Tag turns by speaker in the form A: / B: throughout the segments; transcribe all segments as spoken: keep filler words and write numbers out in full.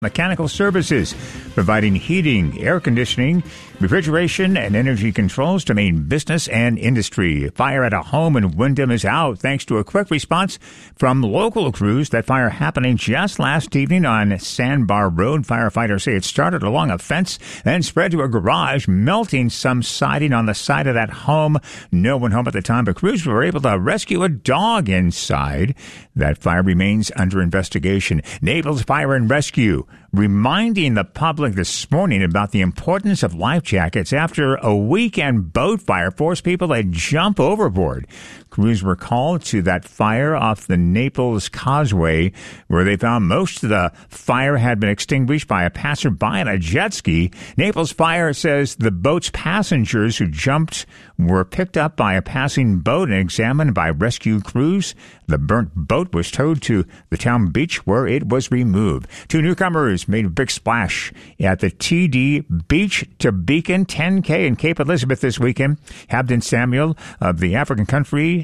A: Mechanical Services, providing heating, air conditioning, refrigeration, and energy controls to main business and industry. Fire at a home in Wyndham is out thanks to a quick response from local crews. That fire happening just last evening on Sandbar Road. Firefighters say it started along a fence, then spread to a garage, melting some siding on the side of that home. No one home at the time, but crews were able to rescue a dog inside. That fire remains under investigation. Naples Fire and Rescue reminding the public this morning about the importance of life jackets after a weekend boat fire forced people to jump overboard. Crews were called to that fire off the Naples Causeway, where they found most of the fire had been extinguished by a passerby on a jet ski. Naples Fire says the boat's passengers who jumped were picked up by a passing boat and examined by rescue crews. The burnt boat was towed to the town beach where it was removed. Two newcomers made a big splash at the T D Beach to Beacon ten K in Cape Elizabeth this weekend. Habden Samuel of the African country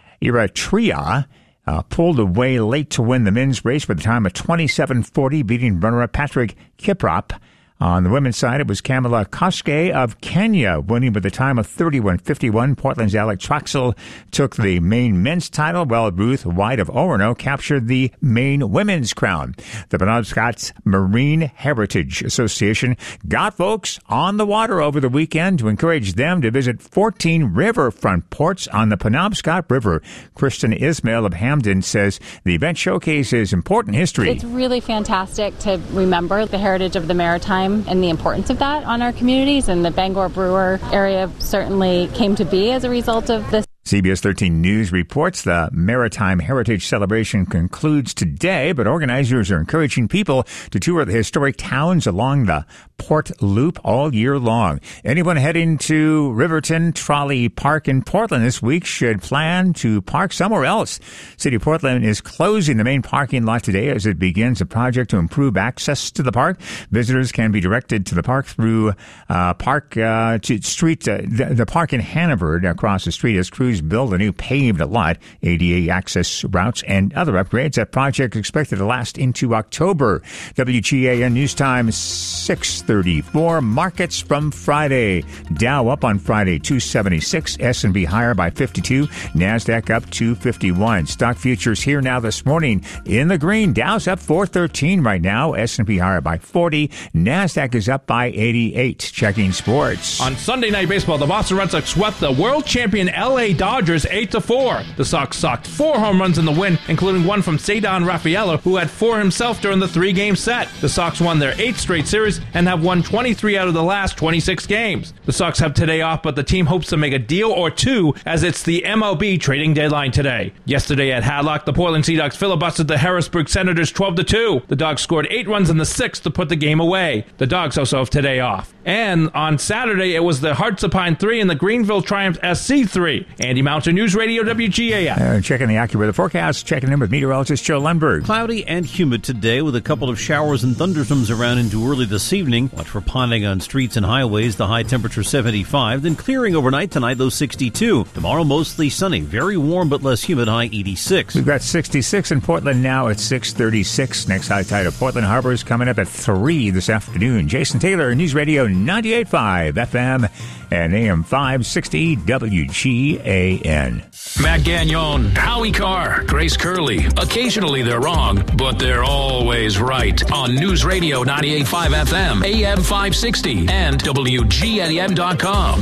A: Eritrea uh, pulled away late to win the men's race with a time of twenty-seven forty, beating runner-up Patrick Kiprop. On the women's side, it was Kamala Koske of Kenya winning with a time of thirty-one fifty-one. Portland's Alex Troxel took the main men's title, while Ruth White of Orono captured the main women's crown. The Penobscot Marine Heritage Association got folks on the water over the weekend to encourage them to visit fourteen riverfront ports on the Penobscot River. Kristen Ismail of Hamden says the event showcases important history.
B: It's really fantastic to remember the heritage of the Maritime and the importance of that on our communities, and the Bangor Brewer area certainly came to be as a result of this.
A: C B S thirteen News reports the Maritime Heritage Celebration concludes today, but organizers are encouraging people to tour the historic towns along the Port Loop all year long. Anyone heading to Riverton Trolley Park in Portland this week should plan to park somewhere else. City of Portland is closing the main parking lot today as it begins a project to improve access to the park. Visitors can be directed to the park through uh, Park uh, to Street, uh, the, the park in Hannaford across the street as crews build a new paved lot, A D A access routes, and other upgrades. That project is expected to last into October. W G A N News Time six thirty-four. Markets from Friday. Dow up on Friday, two seventy-six. S and P higher by fifty-two. NASDAQ up two fifty-one. Stock futures here now this morning in the green. Dow's up four thirteen right now. S and P higher by forty. NASDAQ is up by eighty-eight. Checking sports.
C: On Sunday Night Baseball, the Boston Red Sox swept the world champion L A Dodgers eight to four. The Sox socked four home runs in the win, including one from Cedar Rafaela, who had four himself during the three-game set. The Sox won their eighth straight series and have won twenty-three out of the last twenty-six games. The Sox have today off, but the team hopes to make a deal or two as it's the M L B trading deadline today. Yesterday at Hadlock, the Portland Sea Dogs filibustered the Harrisburg Senators twelve to two. The Dogs scored eight runs in the sixth to put the game away. The Dogs also have today off. And on Saturday, it was the Hearts of Pine three and the Greenville Triumph S C three. Andy Mountain, News Radio W G A N.
A: Uh, checking the AccuWeather forecast, checking in with meteorologist Joe Lundberg.
D: Cloudy and humid today with a couple of showers and thunderstorms around into early this evening. Watch for ponding on streets and highways. The high temperature seventy-five, then clearing overnight tonight, low sixty-two. Tomorrow mostly sunny, very warm but less humid, high eighty-six.
A: We've got sixty-six in Portland now at six thirty-six. Next high tide of Portland Harbor is coming up at three this afternoon. Jason Taylor, News Radio ninety-eight point five F M and A M five sixty W G A N.
E: Matt Gagnon, Howie Carr, Grace Curley. Occasionally they're wrong, but they're always right. On News Radio ninety-eight point five F M, A M five sixty, and W G A N dot com.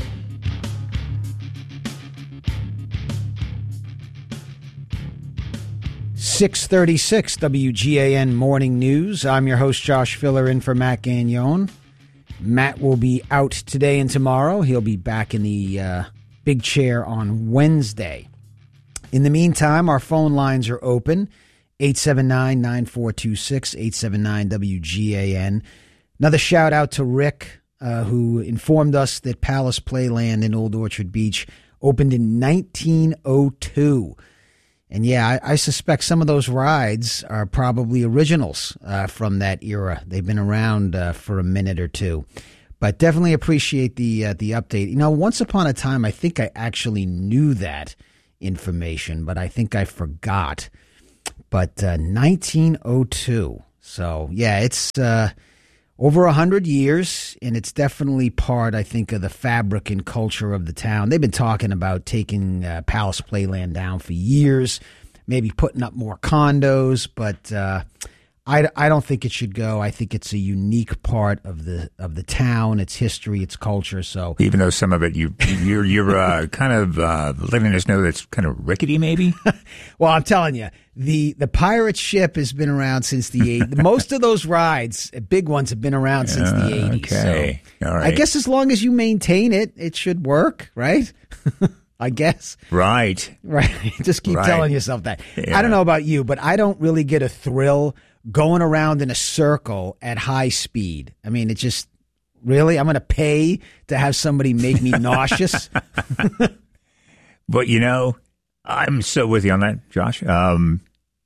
F: six thirty-six W G A N Morning News. I'm your host, Josh Filler, in for Matt Gagnon. Matt will be out today and tomorrow. He'll be back in the uh, big chair on Wednesday. In the meantime, our phone lines are open. eight seven nine, nine four two six, eight seven nine W G A N. Another shout out to Rick, uh, who informed us that Palace Playland in Old Orchard Beach opened in nineteen oh two. And yeah, I, I suspect some of those rides are probably originals uh, from that era. They've been around uh, for a minute or two. But definitely appreciate the uh, the update. You know, once upon a time, I think I actually knew that information, but I think I forgot. But uh, nineteen oh two, So, yeah, it's uh, over one hundred years, and it's definitely part, I think, of the fabric and culture of the town. They've been talking about taking uh, Palace Playland down for years, maybe putting up more condos, but uh, I, I don't think it should go. I think it's a unique part of the of the town, its history, its culture. So
A: even though some of it you you're you're uh, kind of uh, letting us know that's kind of rickety, maybe.
F: Well, I'm telling you, the the pirate ship has been around since the eighties. Most of those rides, big ones, have been around since
A: uh,
F: the eighties.
A: Okay,
F: so
A: all right.
F: I guess as long as you maintain it, it should work, right? I guess.
A: Right.
F: Right. Just keep
A: right.
F: telling yourself that.
A: Yeah.
F: I don't know about you, but I don't really get a thrill going around in a circle at high speed. I mean, it just, really? I'm going to pay to have somebody make me nauseous?
A: But, you know, I'm so with you on that, Josh. Um,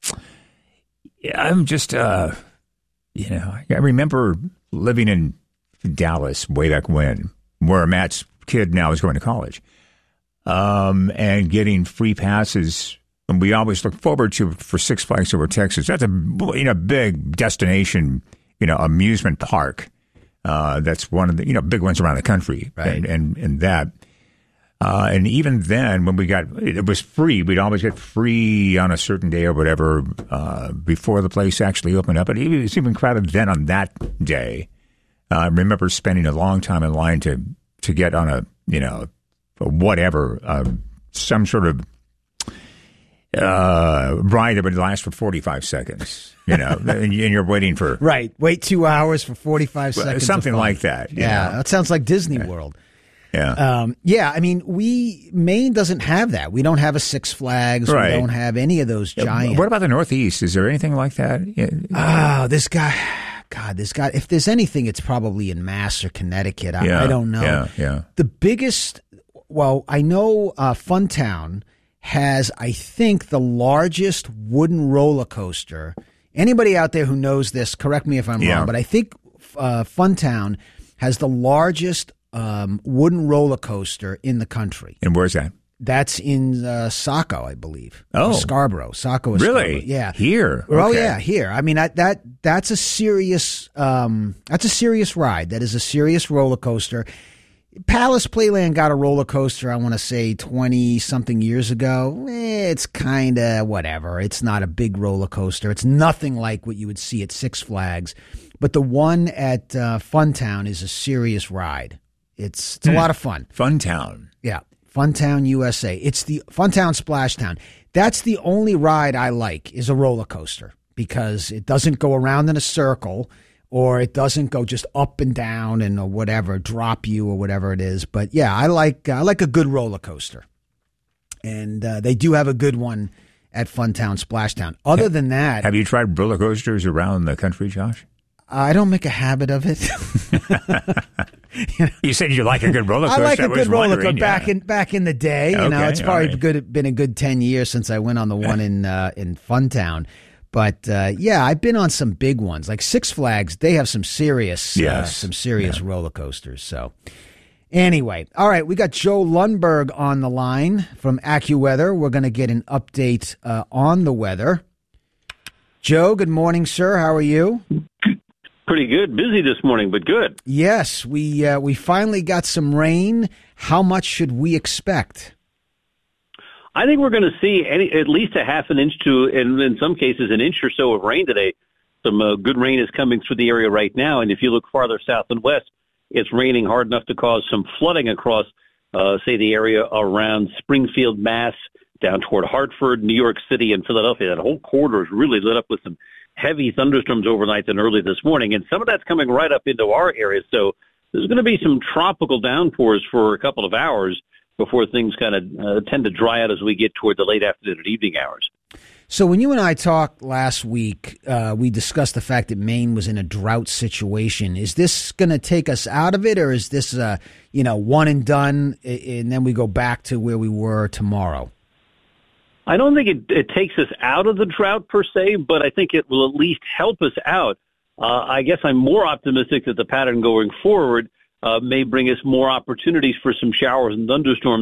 A: I'm just, uh, you know, I remember living in Dallas way back when, where Matt's kid now is going to college, um, and getting free passes. And we always look forward to for Six Flags Over Texas. That's a you know big destination, you know, amusement park. Uh, that's one of the you know big ones around the country,
F: right?
A: And and, and that, uh, and even then, when we got it was free, we'd always get free on a certain day or whatever uh, before the place actually opened up. But it was even crowded then on that day. Uh, I remember spending a long time in line to to get on a you know whatever uh, some sort of. Uh, ride that would last for forty-five seconds, you know, and you're waiting for...
F: Right. Wait two hours for forty-five seconds.
A: Something like that.
F: Yeah.
A: know?
F: That sounds like Disney
A: yeah.
F: World.
A: Yeah.
F: Um, yeah. I mean, we, Maine doesn't have that. We don't have a Six Flags.
A: Right.
F: We don't have any of those giant.
A: Yeah, what about the Northeast? Is there anything like that?
F: Oh, this guy... God, this guy... If there's anything, it's probably in Mass or Connecticut. I,
A: yeah.
F: I don't know.
A: Yeah, yeah.
F: The biggest... Well, I know uh, Funtown has, I think, the largest wooden roller coaster. Anybody out there who knows this, correct me if I'm
A: yeah.
F: wrong, but I think uh, Funtown has the largest um, wooden roller coaster in the country.
A: And where's that?
F: That's in uh, Saco, I believe.
A: Oh,
F: or Scarborough. Saco is
A: really?
F: Scarborough. Yeah,
A: here.
F: Oh,
A: okay.
F: yeah, here. I mean, I, that that's a serious um, that's a serious ride. That is a serious roller coaster. Palace Playland got a roller coaster, I want to say twenty-something years ago. Eh, it's kind of whatever. It's not a big roller coaster. It's nothing like what you would see at Six Flags. But the one at uh, Funtown is a serious ride. It's, it's a lot of fun.
A: Funtown.
F: Yeah, Funtown, U S A. It's the Funtown Splashtown. That's the only ride I like is a roller coaster because it doesn't go around in a circle. Or it doesn't go just up and down and or whatever, drop you or whatever it is. But yeah, I like I like a good roller coaster, and uh, they do have a good one at Funtown Splashtown. Other than that,
A: have you tried roller coasters around the country, Josh?
F: I don't make a habit of it.
A: you, know, you said you like a good roller coaster.
F: I like a
A: I
F: good roller coaster
A: yeah.
F: back in back in the day. You
A: okay,
F: know, it's probably
A: right.
F: good been a good ten years since I went on the one in uh, in Funtown. But uh, yeah, I've been on some big ones like Six Flags. They have some serious,
A: yes.
F: uh, some serious
A: yeah.
F: roller coasters. So anyway, all right, we got Joe Lundberg on the line from AccuWeather. We're going to get an update uh, on the weather. Joe, good morning, sir. How are you?
G: Pretty good. Busy this morning, but good.
F: Yes, we uh, we finally got some rain. How much should we expect?
G: I think we're going to see any, at least a half an inch to, and in some cases, an inch or so of rain today. Some uh, good rain is coming through the area right now, and if you look farther south and west, it's raining hard enough to cause some flooding across, uh, say, the area around Springfield, Mass, down toward Hartford, New York City, and Philadelphia. That whole corridor is really lit up with some heavy thunderstorms overnight and early this morning, and some of that's coming right up into our area. So there's going to be some tropical downpours for a couple of hours before things kind of uh, tend to dry out as we get toward the late afternoon and evening hours.
F: So when you and I talked last week, uh, we discussed the fact that Maine was in a drought situation. Is this going to take us out of it, or is this, uh, you know, one and done, and then we go back to where we were tomorrow?
G: I don't think it, it takes us out of the drought per se, but I think it will at least help us out. Uh, I guess I'm more optimistic that the pattern going forward Uh, may bring us more opportunities for some showers and thunderstorms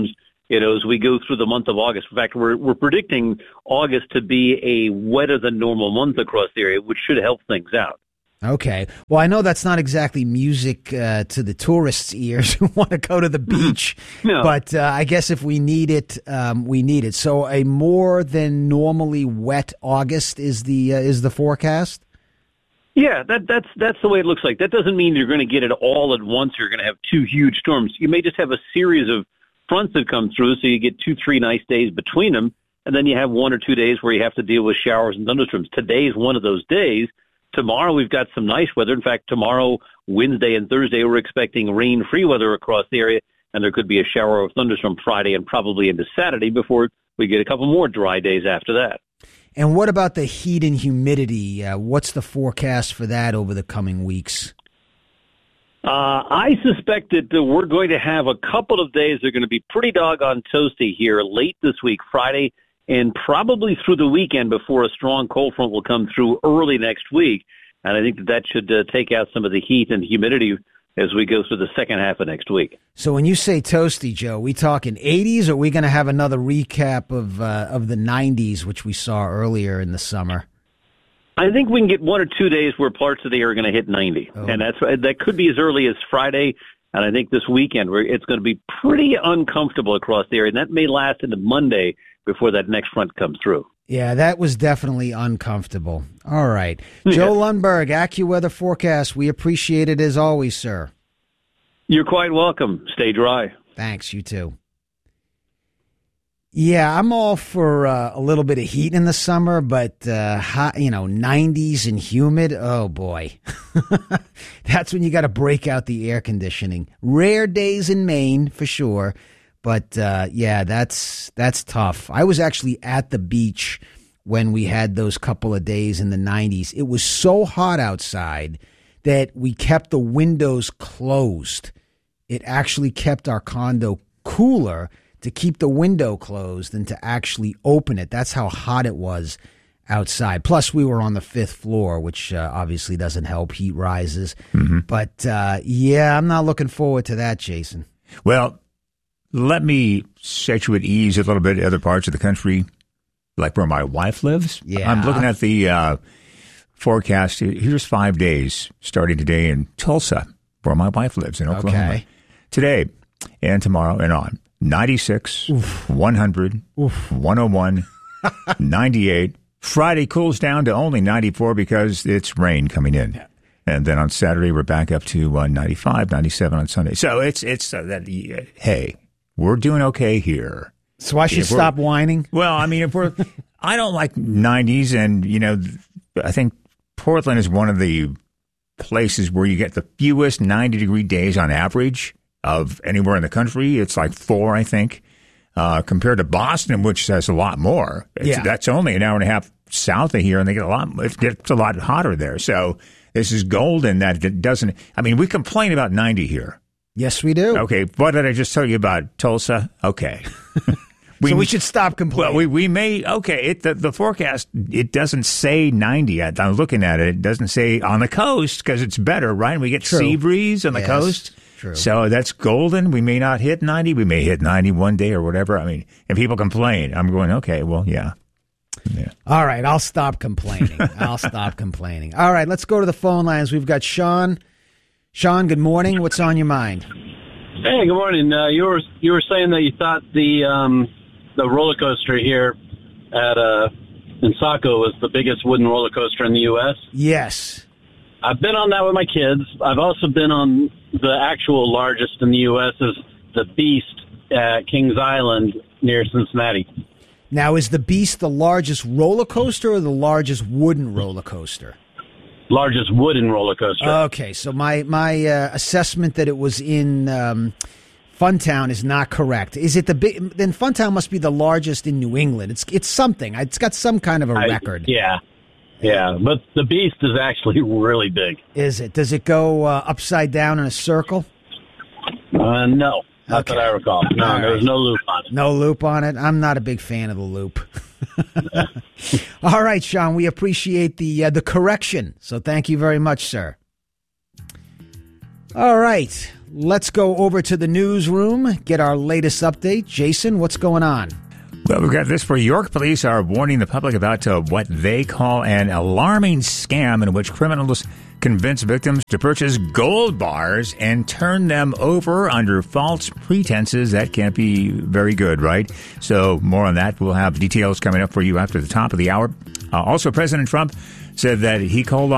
G: you know, as we go through the month of August. In fact, we're, we're predicting August to be a wetter than normal month across the area, which should help things out.
F: Okay. Well, I know that's not exactly music uh, to the tourists' ears who want to go to the beach,
G: no.
F: but uh, I guess if we need it, um, we need it. So a more than normally wet August is the uh, is the forecast?
G: Yeah, that, that's that's the way it looks like. That doesn't mean you're going to get it all at once. You're going to have two huge storms. You may just have a series of fronts that come through, so you get two, three nice days between them, and then you have one or two days where you have to deal with showers and thunderstorms. Today is one of those days. Tomorrow we've got some nice weather. In fact, tomorrow, Wednesday and Thursday, we're expecting rain-free weather across the area, and there could be a shower or thunderstorm Friday and probably into Saturday before we get a couple more dry days after that.
F: And what about the heat and humidity? Uh, what's the forecast for that over the coming weeks?
G: Uh, I suspect that uh, we're going to have a couple of days that are going to be pretty doggone toasty here late this week, Friday, and probably through the weekend before a strong cold front will come through early next week. And I think that that should uh, take out some of the heat and humidity as we go through the second half of next week.
F: So when you say toasty, Joe, we talking eighties, or are we going to have another recap of uh, of the nineties, which we saw earlier in the summer?
G: I think we can get one or two days where parts of the air are going to hit ninety. Oh. And that's that could be as early as Friday. And I think this weekend where it's going to be pretty uncomfortable across the area. And that may last into Monday before that next front comes through.
F: Yeah, that was definitely uncomfortable. All right. Joe Lundberg, AccuWeather Forecast. We appreciate it as always, sir.
G: You're quite welcome. Stay dry.
F: Thanks. You too. Yeah, I'm all for uh, a little bit of heat in the summer, but, uh, hot, you know, nineties and humid, oh, boy. That's when you got to break out the air conditioning. Rare days in Maine, for sure. But, uh, yeah, that's that's tough. I was actually at the beach when we had those couple of days in the nineties. It was so hot outside that we kept the windows closed. It actually kept our condo cooler to keep the window closed than to actually open it. That's how hot it was outside. Plus, we were on the fifth floor, which uh, obviously doesn't help. Heat rises. Mm-hmm. But, uh, yeah, I'm not looking forward to that, Jason.
A: Well, let me set you at ease a little bit in other parts of the country, like where my wife lives.
F: Yeah.
A: I'm looking at the uh, forecast. Here's five days starting today in Tulsa, where my wife lives in Oklahoma.
F: Okay.
A: Today and tomorrow and on. ninety-six, Oof. one hundred, Oof. one oh one, ninety-eight. Friday cools down to only ninety-four because it's rain coming in. Yeah. And then on Saturday, we're back up to uh, ninety-five, ninety-seven on Sunday. So it's, it's uh, that, uh, hey, we're doing okay here.
F: So I should if stop whining?
A: Well, I mean, if we're, I don't like nineties. And, you know, I think Portland is one of the places where you get the fewest ninety degree days on average of anywhere in the country. It's like four, I think, uh, compared to Boston, which has a lot more. It's,
F: yeah.
A: That's only an hour and a half south of here, and they get a lot, it gets a lot hotter there. So this is golden that it doesn't, I mean, we complain about ninety here.
F: Yes, we do.
A: Okay, what did I just tell you about Tulsa? Okay.
F: we, so we should stop complaining.
A: Well, we, we may, okay, it, the, the forecast, it doesn't say ninety. I'm looking at it. It doesn't say on the coast because it's better, right? We get
F: True.
A: sea breeze on the
F: yes,
A: coast.
F: True.
A: So that's golden. We may not hit ninety. We may hit ninety one day or whatever. I mean, and people complain. I'm going, okay, well, yeah. Yeah.
F: All right, I'll stop complaining. I'll stop complaining. All right, let's go to the phone lines. We've got Sean. Sean, good morning. What's on your mind?
H: Hey, good morning. Uh, you were you were saying that you thought the um, the roller coaster here at uh, in Saco was the biggest wooden roller coaster in the U S.
F: Yes.
H: I've been on that with my kids. I've also been on the actual largest in the U S is the Beast at Kings Island near Cincinnati.
F: Now, is the Beast the largest roller coaster or the largest wooden roller coaster?
H: Largest wooden roller coaster.
F: Okay, so my my uh, assessment that it was in um, Funtown is not correct. Is it the big? Then Funtown must be the largest in New England. It's it's something. It's got some kind of a
H: I,
F: record.
H: Yeah, yeah. But the Beast is actually really big.
F: Is it? Does it go uh, upside down in a circle?
H: Uh, no. Not
F: Okay.
H: that I recall. No,
F: All
H: there's
F: right.
H: no loop on it.
F: No loop on it? I'm not a big fan of the loop. All right, Sean, we appreciate the uh, the correction. So thank you very much, sir. All right, let's go over to the newsroom, get our latest update. Jason, what's going on?
A: Well, we've got this for York police are warning the public about uh, what they call an alarming scam in which criminals convince victims to purchase gold bars and turn them over under false pretenses. That can't be very good, right? So more on that. We'll have details coming up for you after the top of the hour. Uh, also, President Trump said that he called